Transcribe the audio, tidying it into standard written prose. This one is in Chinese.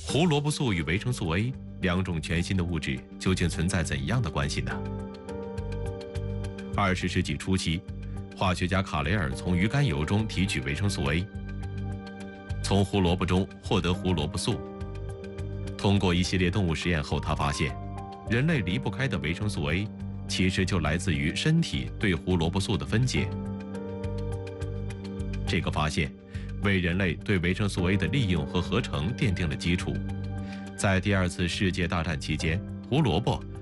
胡萝卜素与维生素 A 两种全新的物质究竟存在怎样的关系呢？20世纪初期，化学家卡雷尔从鱼肝油中提取维生素 A， 从胡萝卜中获得胡萝卜素。通过一系列动物实验后，他发现，人类离不开的维生素 A， 其实就来自于身体对胡萝卜素的分解。这个发现为人类对维生素 A 的利用和合成奠定了基础。在第2次世界大战期间，胡萝卜